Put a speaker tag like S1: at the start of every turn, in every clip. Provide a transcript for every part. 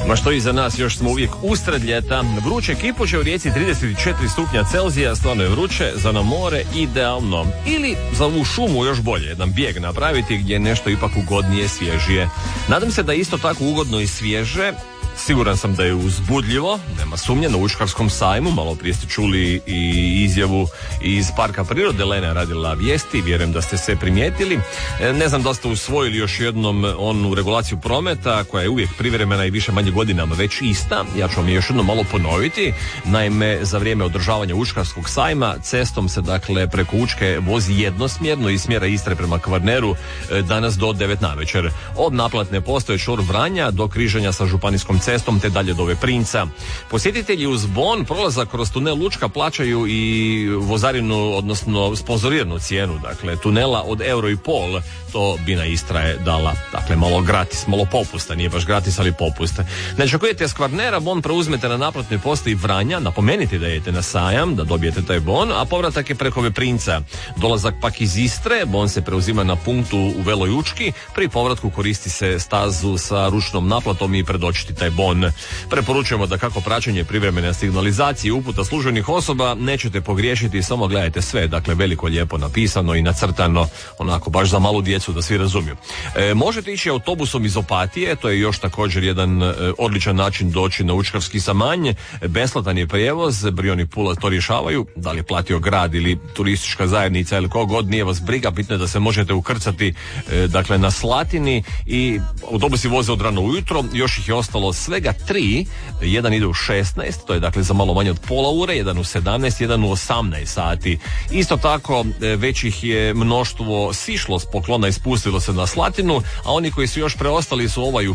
S1: Ma što iza nas, još smo uvijek usred ljeta. Vruće kipuće u Rijeci 34 stupnja Celzija, stvarno je vruće, za na more idealno. Ili za ovu šumu još bolje, jedan bijeg napraviti gdje je nešto ipak ugodnije, svježije. Nadam se da je isto tako ugodno i svježe. Siguran sam da je uzbudljivo, nema sumnje, na Učkarskom sajmu. Malo prije ste čuli i izjavu iz Parka prirode, Lena je radila vijesti, vjerujem da ste se primijetili. Ne znam da ste usvojili još jednom onu regulaciju prometa koja je uvijek privremena i više manje godinama već ista. Ja ću vam je još jednom malo ponoviti. Naime, za vrijeme održavanja Učkarskog sajma cestom se dakle preko Učke vozi jednosmjerno iz smjera Istre prema Kvarneru danas do 9 navečer. Od naplatne postaje čvor Vranja do križanja sa županijskom cestom te dalje do Veprinca. Posjetitelji uz bon prolazak kroz tunel Učka plaćaju i vozarinu, odnosno sponzoriranu cijenu, dakle tunela od €1,50, to Bina Istra je dala, dakle malo gratis, malo popusta, nije baš gratis, ali popust. Znači ako idete s Kvarnera, bon preuzmete na naplatnoj postaji Vranja, napomenite da idete na sajam, da dobijete taj bon, a povratak je preko Veprinca. Dolazak pak iz Istre, bon se preuzima na punktu u Veloj Učki, pri povratku koristi se stazu sa ručnom naplatom i predočiti taj bon. Preporučujemo da kako praćenje privremene signalizacije i uputa službenih osoba nećete pogriješiti, samo gledajte sve, dakle veliko lijepo napisano i nacrtano, onako baš za malu djecu da svi razumiju. Možete ići autobusom iz Opatije, to je još također jedan odličan način doći na Učkarski samanj, besplatan je prijevoz, Brioni Pula to rješavaju, da li je platio grad ili turistička zajednica ili kogod, nije vas briga, bitno je da se možete ukrcati dakle na Slatini i autobusi voze od rano ujutro, još ih je ostalo svega 3, jedan ide u 16, to je dakle za malo manje od pola ure, jedan u 17, jedan u 18 sati. Isto tako već ih je mnoštvo sišlo s poklona i spustilo se na Slatinu, a oni koji su još preostali su ovaj u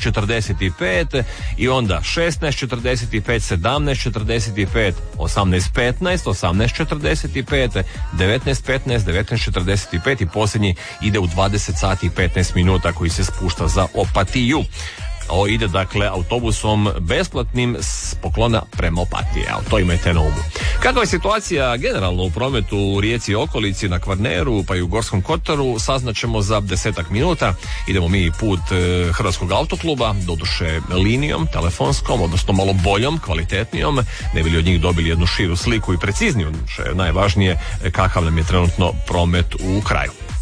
S1: 15:45 i onda 16:45, 17:45, 18:15, 18:45, 19:15, 19:45 i posljednji ide u 20 sati i 15 minuta koji se spušta za Opatiju. Ovo ide dakle autobusom besplatnim s poklona prema Opatije, ali to imajte na umu. Kakva je situacija generalno u prometu u Rijeci i okolici, na Kvarneru pa i u Gorskom Kotaru, saznaćemo za 10 minuta. Idemo mi put Hrvatskog autokluba, doduše linijom, telefonskom, odnosno malo boljom, kvalitetnijom, ne bi li od njih dobili jednu širu sliku i precizniju, što je najvažnije, kakav nam je trenutno promet u kraju.